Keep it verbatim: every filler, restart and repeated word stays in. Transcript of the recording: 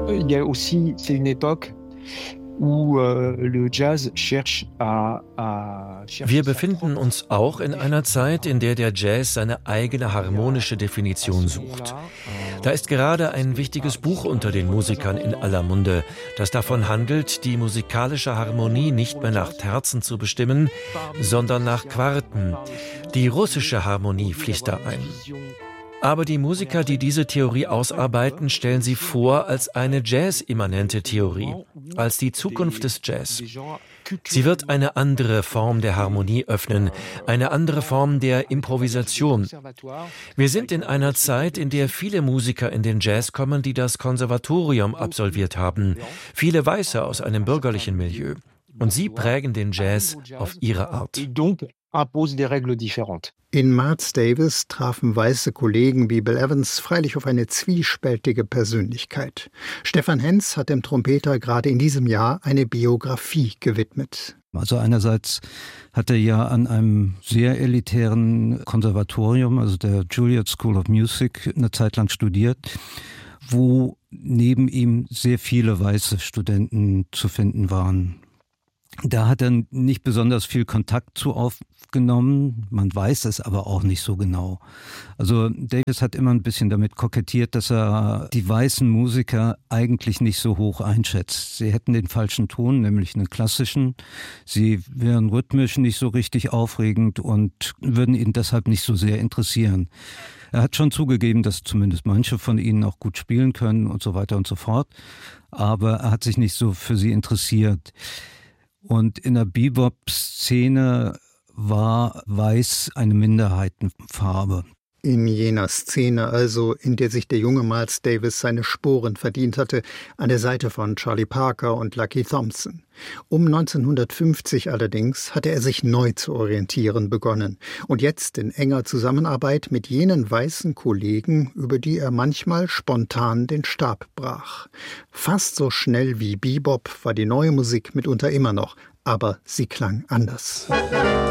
Il y a aussi, c'est une époque où euh, le jazz cherche à, à cherche Wir sa befinden propre uns auch in einer Zeit, in der der Jazz seine eigene harmonische Definition sucht. Da ist gerade ein wichtiges Buch unter den Musikern in aller Munde, das davon handelt, die musikalische Harmonie nicht mehr nach Terzen zu bestimmen, sondern nach Quarten. Die russische Harmonie fließt da ein. Aber die Musiker, die diese Theorie ausarbeiten, stellen sie vor als eine Jazz-immanente Theorie, als die Zukunft des Jazz. Sie wird eine andere Form der Harmonie öffnen, eine andere Form der Improvisation. Wir sind in einer Zeit, in der viele Musiker in den Jazz kommen, die das Konservatorium absolviert haben, viele Weiße aus einem bürgerlichen Milieu. Und sie prägen den Jazz auf ihre Art. In Miles Davis trafen weiße Kollegen wie Bill Evans freilich auf eine zwiespältige Persönlichkeit. Stefan Henz hat dem Trompeter gerade in diesem Jahr eine Biografie gewidmet. Also einerseits hat er ja an einem sehr elitären Konservatorium, also der Juilliard School of Music, eine Zeit lang studiert, wo neben ihm sehr viele weiße Studenten zu finden waren. Da hat er nicht besonders viel Kontakt zu aufgenommen, man weiß es aber auch nicht so genau. Also Davis hat immer ein bisschen damit kokettiert, dass er die weißen Musiker eigentlich nicht so hoch einschätzt. Sie hätten den falschen Ton, nämlich einen klassischen. Sie wären rhythmisch nicht so richtig aufregend und würden ihn deshalb nicht so sehr interessieren. Er hat schon zugegeben, dass zumindest manche von ihnen auch gut spielen können und so weiter und so fort. Aber er hat sich nicht so für sie interessiert. Und in der Bebop-Szene war Weiß eine Minderheitenfarbe. In jener Szene also, in der sich der junge Miles Davis seine Sporen verdient hatte, an der Seite von Charlie Parker und Lucky Thompson. Um neunzehnhundertfünfzig allerdings hatte er sich neu zu orientieren begonnen und jetzt in enger Zusammenarbeit mit jenen weißen Kollegen, über die er manchmal spontan den Stab brach. Fast so schnell wie Bebop war die neue Musik mitunter immer noch, aber sie klang anders.